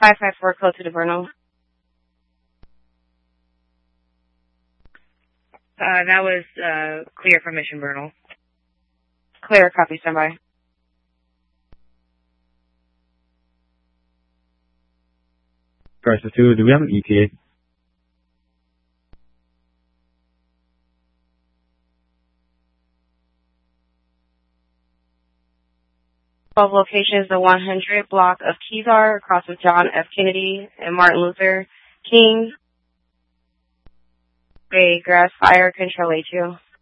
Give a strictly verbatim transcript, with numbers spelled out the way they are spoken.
five five four, code to DeVerno. Uh, that was uh, clear from Mission Vernal. Clear, copy, standby. Crisis two, do we have an E T A? twelve locations, the one hundred block of Kezar, across with John F. Kennedy and Martin Luther King. A grass fire, control A two.